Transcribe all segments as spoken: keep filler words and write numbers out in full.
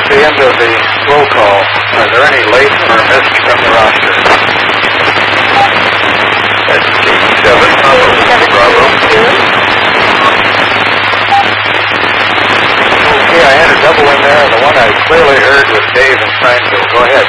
the end of the roll call. Are there any late or missed from the roster? That's K B seven, Bravo. Okay, I had a double in there, and the one I clearly heard was Dave in Prineville. Go ahead.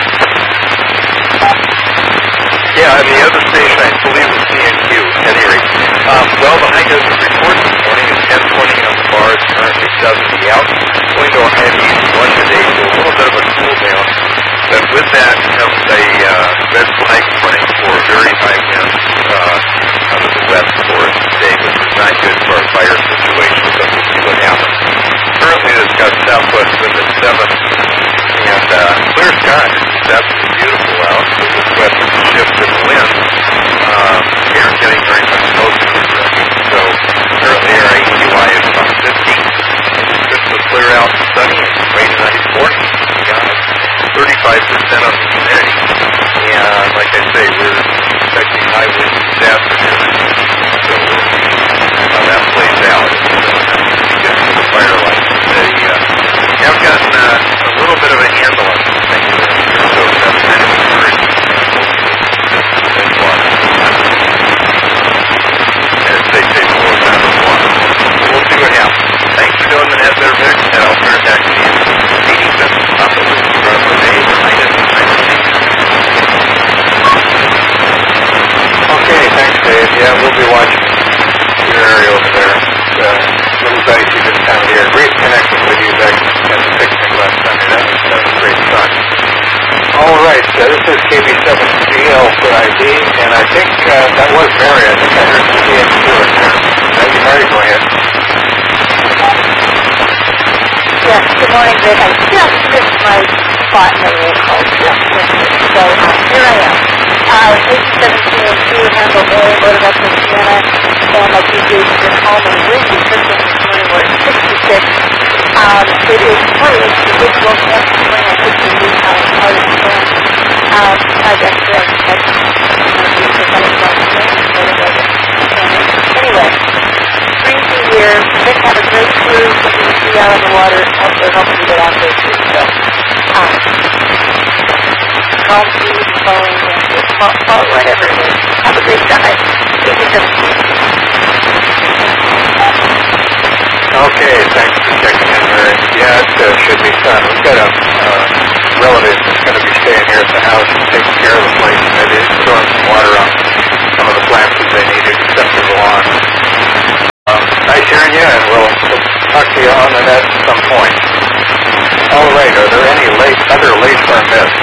Yeah, and the other station I believe was C N Q, at any rate. Um, well, the high desert report this morning is ten twenty on the bars, currently seventy out. Going to a heavy one today, so a little bit of a cool down. But with that comes a uh, red flag warning for very high winds uh, out of the west for us today, which is not good for our fire situation, but we'll see what happens. Currently, it's got southwest wind at seven, and uh, clear sky. It's absolutely beautiful out. With this western shift in the wind, uh, we are getting very much closer to the so currently our A Q I is about fifty. Crystal clear out and sunny. Rain tonight is forty. Got thirty-five percent on the humidity. And like I say, we're expecting high winds this afternoon. So we'll see how that plays out. We get to the fire lights today. Uh, we have gotten uh, a little bit of a handle on some things around here, so that's kind of encouraging. As water. As they say, more than water. We'll see what happens. Thanks for doing the Net Better Mix, and I'll turn it back to you. eighty-seven, top of the front of the Okay, thanks, Dave. Yeah, we'll be watching your area over there. It's uh, a little dicey this time of year. Great connecting with you back at the picnic last Sunday. That was, that was great fun. All right, uh, this is K B seven G L for I D, and I think uh, that was Mary. I think I heard the C N Q in there. Thank you, Mary. Go ahead. Yes, good morning, Rick. I just missed my spot in the roll call. Just missed it. So uh, here I am. Uh, eighty-seven C N Q, Handle A, loaded up in Sienna, and like you did, been home and windy. First thing this morning, we're at sixty-six. Um, it is funny, it's the big roll call this morning. I think we need uh, part of the plan. Um, I guess that's that's anyway, crazy year. Rick had a great cruise, looking to see out on the water. Also helping to get out there too. So, um, calm seas, flowing, and fall, fall, whatever it is. Have a great time. Thank you so much. Okay, thanks for checking in, Mary. Yeah, it uh, should be fun. We've got a uh, relative that's going to be staying here at the house and taking care of the place. Maybe throwing some water on some of the plants that they need to accept the lawn. Um, nice hearing you, and we'll, we'll talk to you on the net at some point. All right, are there any late, other late or missed?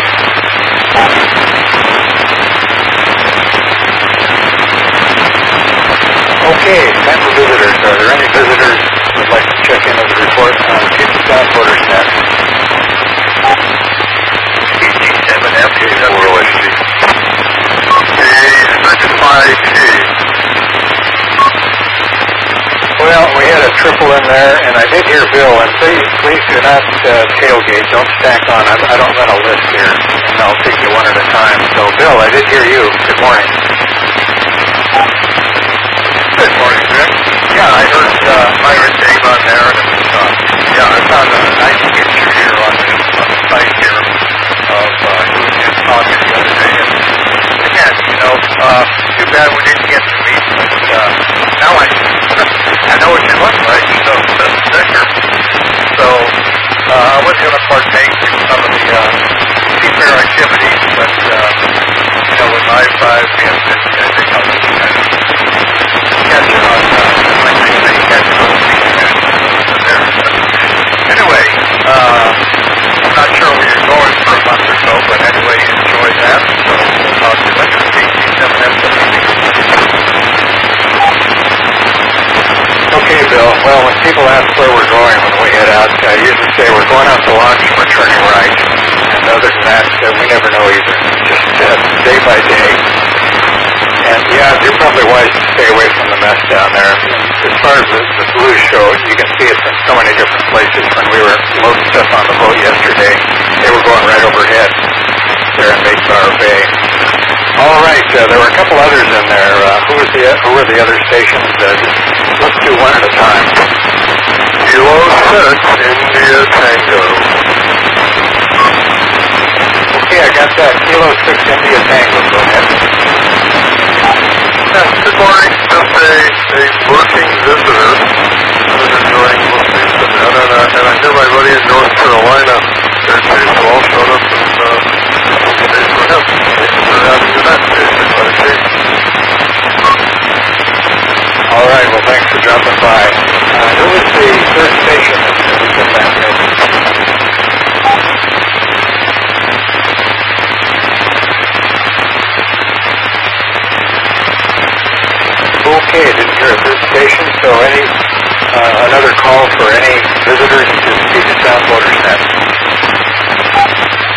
Okay, time for visitors. Are there any visitors who would like to check in with a report on Puget Sound Voters Net? P G seven F four O S G. thirty-five K. Well, we had a triple in there, and I did hear Bill, and please, please do not uh, tailgate. Don't stack on. I, I don't run a list here, and I'll take you one at a time. So, Bill, I did hear you. Good morning. Good morning, Rick. Yeah, I heard uh, Myron Dave on there, and it was, uh, yeah, I found a nice picture here on the, on the site here of uh, who was just talking the other day. And again, you know, uh, too bad we didn't get to meet, but uh, now I, I know what you look like, so that's a picture. So uh, I was going to partake in some of the uh, seafair activities, but uh, you know, with my five, we have to, I think I'll just kind of catch it on, uh, like they say, catch it on seafair there. But anyway, uh, I'm not sure where you're going for a month or so, but anyway, enjoy that. So we'll talk to you later. K B seven F W D. Okay, Bill. Well, when people ask where we're going when we head out, I usually say we're going out to lunch and we're turning right. And other than that, uh, we never know either. Just uh, day by day. And yeah, you're probably wise to stay away from the mess down there. As far as the, the blue show, you can see it from so many different places. When we were loading stuff on the boat yesterday, they were going right overhead there in Mayflower Bay. All right, uh, there were a couple others in there. Uh, who was the who were the other stations? Uh, just, let's do one at a time. Kilo six, India Tango. That's uh, Kilo six India Tango. Go ahead. Yes, good morning. Just a, a working visitor. I'm enjoying listening to that. And, uh, and I hear my buddy in North Carolina, their Chase Wall showed up and uh, stayed for him. Thank you for having me that station. What a case. All right, well, thanks for dropping by. Uh, who was the third station that we put back in? Okay, didn't hear a third station, so any, uh, another call for any visitors to Puget Sound Motor's Nest.